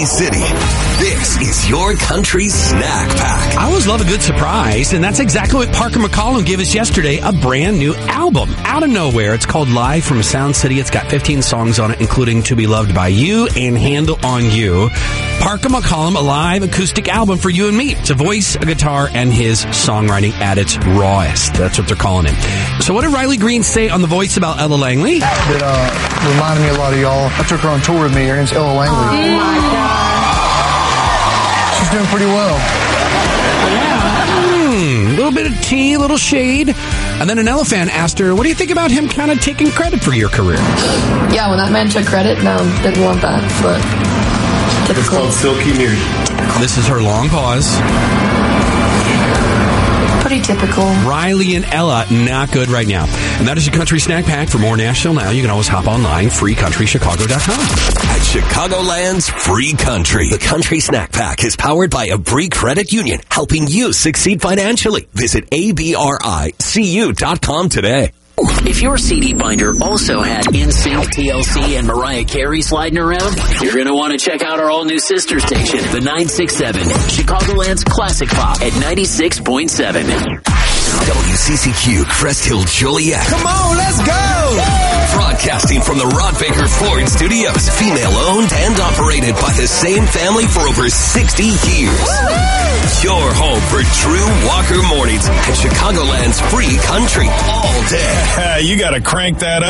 City. This is your country snack pack. I always love a good surprise, and that's exactly what Parker McCollum gave us yesterday, a brand new album out of nowhere. It's called Live from Sound City. It's got 15 songs on it, including To Be Loved by You and Handle on You. Parker McCollum, a live acoustic album for you and me. It's a voice, a guitar, and his songwriting at its rawest. That's what they're calling it. So what did Riley Green say on The Voice about Ella Langley? That reminded me a lot of y'all. I took her on tour with me. Her name's Ella Langley. Oh my God. She's doing pretty well. A little bit of tea, a little shade. And then an Ella fan asked her, what do you think about him kind of taking credit for your career? Yeah, when that man took credit, no, didn't want that, but typical. It's called Silky Nude. This is her long pause. Pretty typical. Riley and Ella, not good right now. And that is your Country Snack Pack. For more Nashville Now, you can always hop online, freecountrychicago.com. At Chicagoland's Free Country, the Country Snack Pack is powered by Abri Credit Union, helping you succeed financially. Visit abricu.com today. If your CD binder also had NSYNC, TLC, and Mariah Carey sliding around, you're going to want to check out our all-new sister station, the 967, Chicagoland's Classic Pop at 96.7. WCCQ, Crest Hill, Joliet. Come on, let's go! Broadcasting from the Rod Baker Ford Studios. Female-owned and operated by the same family for over 60 years. Woo-hoo! Your home for true Walker mornings at Chicagoland's Free Country all day. You gotta crank that up.